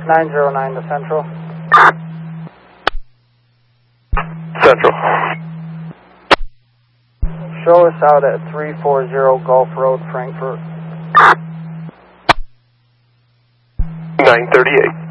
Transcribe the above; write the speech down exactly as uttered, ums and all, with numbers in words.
nine zero nine to Central. Central. Show us out at three forty Gulf Road, Frankfurt. nine thirty-eight.